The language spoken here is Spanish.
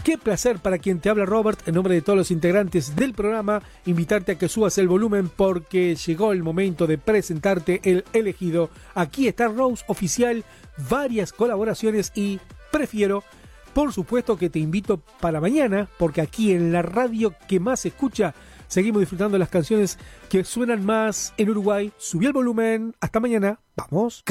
Qué placer para quien te habla, Robert, en nombre de todos los integrantes del programa, invitarte a que subas el volumen porque llegó el momento de presentarte el elegido. Aquí está Rose Oficial, varias colaboraciones y prefiero, por supuesto que te invito para mañana, porque aquí en la radio que más se escucha, seguimos disfrutando las canciones que suenan más en Uruguay. Subí el volumen, hasta mañana, vamos.